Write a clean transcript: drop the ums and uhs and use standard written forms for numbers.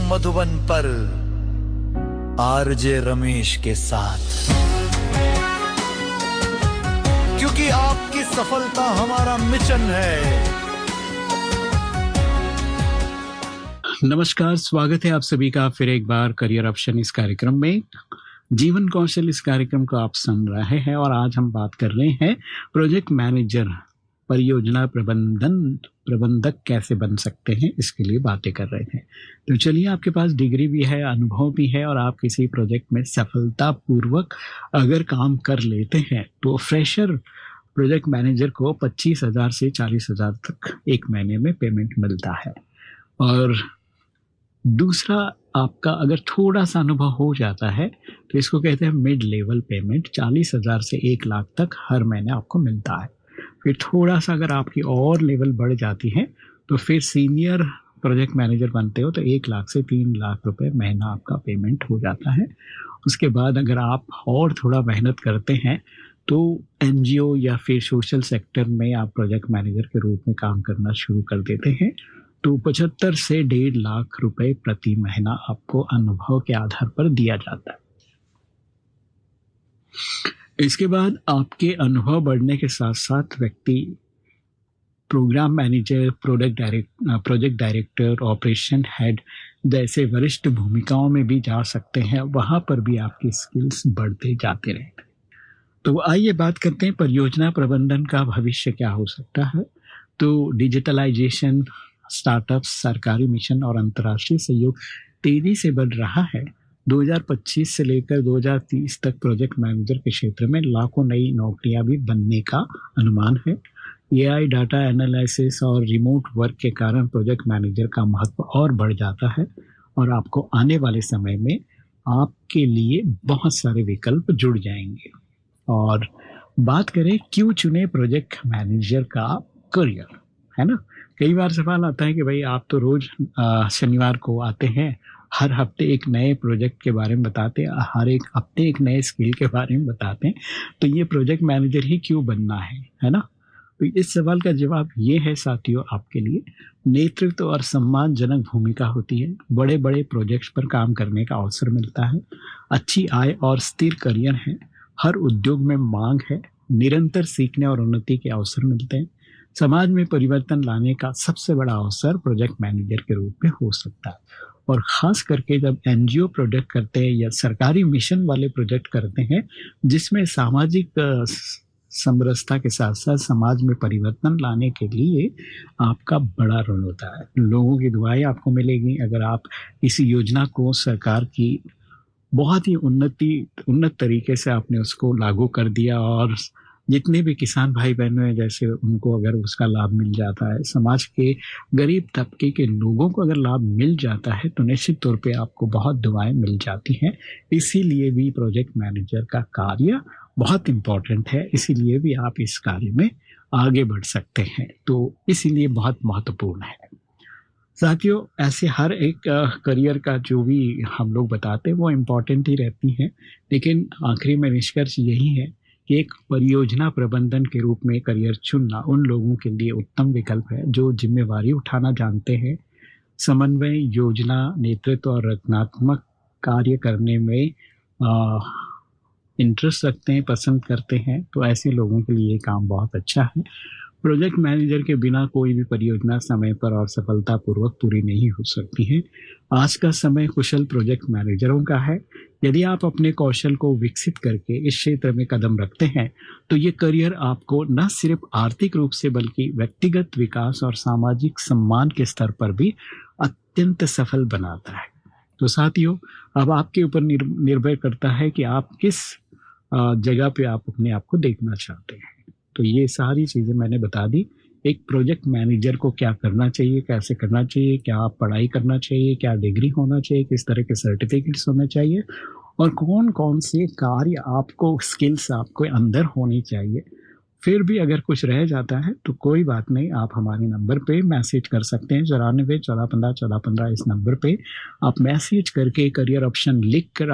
मधुबन पर आरजे रमेश के साथ, क्योंकि आपकी सफलता हमारा मिशन है। नमस्कार, स्वागत है आप सभी का फिर एक बार करियर ऑप्शन इस कार्यक्रम में। जीवन कौशल इस कार्यक्रम को आप सुन रहे हैं और आज हम बात कर रहे हैं प्रोजेक्ट मैनेजर, परियोजना प्रबंधक कैसे बन सकते हैं, इसके लिए बातें कर रहे हैं। तो चलिए, आपके पास डिग्री भी है, अनुभव भी है और आप किसी प्रोजेक्ट में सफलतापूर्वक अगर काम कर लेते हैं तो फ्रेशर प्रोजेक्ट मैनेजर को 25,000 से 40,000 तक एक महीने में पेमेंट मिलता है। और दूसरा, आपका अगर थोड़ा सा अनुभव हो जाता है तो इसको कहते हैं मिड लेवल पेमेंट, 40,000 से 1 लाख तक हर महीने आपको मिलता है। फिर थोड़ा सा अगर आपकी और लेवल बढ़ जाती है तो फिर सीनियर प्रोजेक्ट मैनेजर बनते हो तो 1 लाख से 3 लाख रुपए महीना आपका पेमेंट हो जाता है। उसके बाद अगर आप और थोड़ा मेहनत करते हैं तो एनजीओ या फिर सोशल सेक्टर में आप प्रोजेक्ट मैनेजर के रूप में काम करना शुरू कर देते हैं तो 75 से 1.5 लाख रुपए प्रति महीना आपको अनुभव के आधार पर दिया जाता है। इसके बाद आपके अनुभव बढ़ने के साथ साथ व्यक्ति programme manager, project director, operation head जैसे वरिष्ठ भूमिकाओं में भी जा सकते हैं। वहां पर भी आपकी स्किल्स बढ़ते जाते रहेंगे। तो आइए बात करते हैं परियोजना प्रबंधन का भविष्य क्या हो सकता है। तो डिजिटलाइजेशन, स्टार्टअप्स, सरकारी मिशन और अंतर्राष्ट्रीय सहयोग तेजी से बढ़ रहा है। 2025 से लेकर 2030 तक प्रोजेक्ट मैनेजर के क्षेत्र में लाखों नई नौकरियां भी बनने का अनुमान है। एआई, डाटा एनालिसिस और रिमोट वर्क के कारण प्रोजेक्ट मैनेजर का महत्व और बढ़ जाता है और आपको आने वाले समय में आपके लिए बहुत सारे विकल्प जुड़ जाएंगे। और बात करें क्यों चुने प्रोजेक्ट मैनेजर का करियर, है ना। कई बार सवाल आता है कि भाई आप तो रोज शनिवार को आते हैं, हर हफ्ते एक नए प्रोजेक्ट के बारे में बताते हैं, हर एक हफ्ते एक नए स्किल के बारे में बताते हैं, तो ये प्रोजेक्ट मैनेजर ही क्यों बनना है ना। तो इस सवाल का जवाब ये है साथियों, आपके लिए नेतृत्व और सम्मानजनक भूमिका होती है, बड़े बड़े प्रोजेक्ट्स पर काम करने का अवसर मिलता है, अच्छी आय और स्थिर करियर है, हर उद्योग में मांग है, निरंतर सीखने और उन्नति के अवसर मिलते हैं, समाज में परिवर्तन लाने का सबसे बड़ा अवसर प्रोजेक्ट मैनेजर के रूप में हो सकता है। और खास करके जब एनजीओ प्रोजेक्ट करते हैं या सरकारी मिशन वाले प्रोजेक्ट करते हैं जिसमें सामाजिक समरसता के साथ साथ समाज में परिवर्तन लाने के लिए आपका बड़ा रोल होता है। लोगों की दुआएं आपको मिलेगी अगर आप इस योजना को, सरकार की बहुत ही उन्नत तरीके से आपने उसको लागू कर दिया और जितने भी किसान भाई बहनों हैं जैसे उनको अगर उसका लाभ मिल जाता है, समाज के गरीब तबके के लोगों को अगर लाभ मिल जाता है तो निश्चित तौर पे आपको बहुत दुआएं मिल जाती हैं। इसीलिए भी प्रोजेक्ट मैनेजर का कार्य बहुत इम्पोर्टेंट है, इसीलिए भी आप इस कार्य में आगे बढ़ सकते हैं, तो इसीलिए बहुत महत्वपूर्ण है। साथियों, ऐसे हर एक करियर का जो भी हम लोग बताते हैं वो इम्पोर्टेंट ही रहती है, लेकिन आखिरी में निष्कर्ष यही है कि एक परियोजना प्रबंधन के रूप में करियर चुनना उन लोगों के लिए उत्तम विकल्प है जो जिम्मेवारी उठाना जानते हैं, समन्वय, योजना, नेतृत्व और रचनात्मक कार्य करने में इंटरेस्ट रखते हैं, पसंद करते हैं। तो ऐसे लोगों के लिए ये काम बहुत अच्छा है। प्रोजेक्ट मैनेजर के बिना कोई भी परियोजना समय पर और सफलतापूर्वक पूरी नहीं हो सकती है। आज का समय कुशल प्रोजेक्ट मैनेजरों का है। यदि आप अपने कौशल को विकसित करके इस क्षेत्र में कदम रखते हैं तो ये करियर आपको न सिर्फ आर्थिक रूप से बल्कि व्यक्तिगत विकास और सामाजिक सम्मान के स्तर पर भी अत्यंत सफल बनाता है। तो साथियों, अब आपके ऊपर निर्भर करता है कि आप किस जगह पे आप अपने आप को देखना चाहते हैं। तो ये सारी चीज़ें मैंने बता दी। एक प्रोजेक्ट मैनेजर को क्या करना चाहिए, कैसे करना चाहिए, क्या पढ़ाई करना चाहिए, क्या डिग्री होना चाहिए, किस तरह के सर्टिफिकेट्स होने चाहिए और कौन कौन से कार्य आपको, स्किल्स आपको अंदर होनी चाहिए। फिर भी अगर कुछ रह जाता है तो कोई बात नहीं, आप हमारे नंबर पे मैसेज कर सकते हैं 94 14 15 14 15। इस नंबर पे आप मैसेज करके करियर ऑप्शन लिख कर